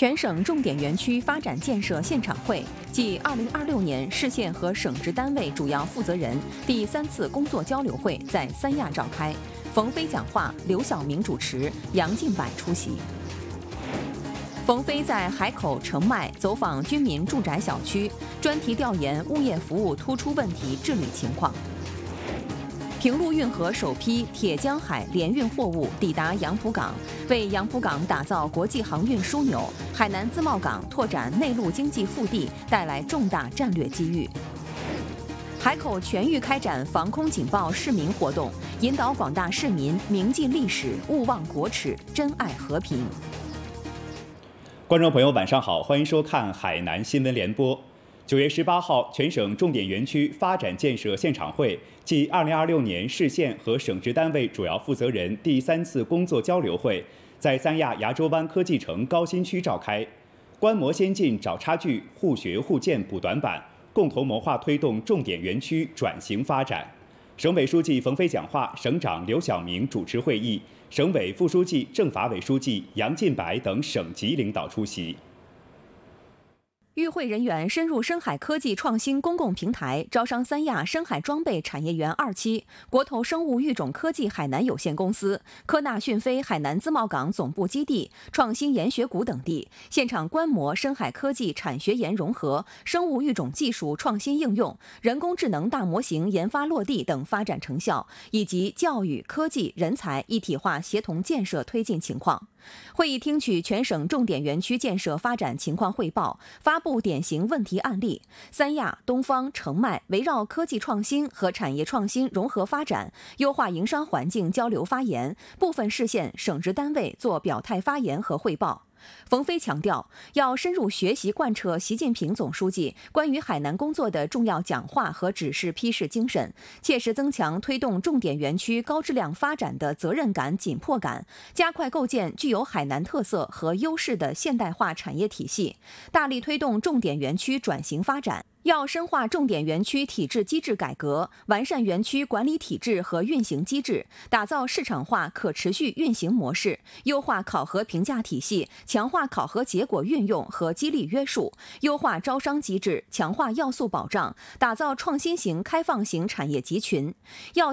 全省重点园区发展建设现场会暨2026年市县和省直单位主要负责人第3次工作交流会在三亚召开，冯飞讲话，刘晓明主持，杨进柏出席。冯飞在海口、澄迈走访居民住宅小区，专题调研物业服务突出问题治理情况。平陆运河首批铁江海联运货物抵达杨浦港，为杨浦港打造国际航运枢纽、海南自贸港拓展内陆经济腹地带来重大战略机遇。海口全域开展防空警报市民活动，引导广大市民铭记历史，勿忘国耻，珍爱和平。 观众朋友，晚上好，欢迎收看海南新闻联播。9月18号，全省重点园区发展建设现场会暨2026年市县和省直单位主要负责人第3次工作交流会在三亚牙洲湾科技城高新区召开，观摩先进找差距，互学互鉴补短板，共同谋划推动重点园区转型发展。省委书记冯飞讲话，省长刘晓明主持会议，省委副书记、政法委书记杨进柏等省级领导出席。 与会人员深入深海科技创新公共平台，招商三亚深海装备产业园2期、国投生物育种科技海南有限公司、科纳讯飞海南自贸港总部基地、创新研学谷等地，现场观摩深海科技产学研融合、生物育种技术创新应用、人工智能大模型研发落地等发展成效，以及教育、科技、人才一体化协同建设推进情况。会议听取全省重点园区建设发展情况汇报，发布典型问题案例。三亚、东方、澄迈围绕科技创新和产业创新融合发展，优化营商环境交流发言，部分市县省直单位做表态发言和汇报。冯飞强调，要深入学习贯彻习近平总书记关于海南工作的重要讲话和指示批示精神，切实增强推动重点园区高质量发展的责任感、紧迫感，加快构建具有海南特色和优势的现代化产业体系，大力推动重点园区转型发展。要深化重点园区体制机制改革，完善园区管理体制和运行机制，打造市场化可持续运行模式，优化考核评价体系，强化考核结果运用和激励约束，优化招商机制，强化要素保障，打造创新型、开放型产业集群。要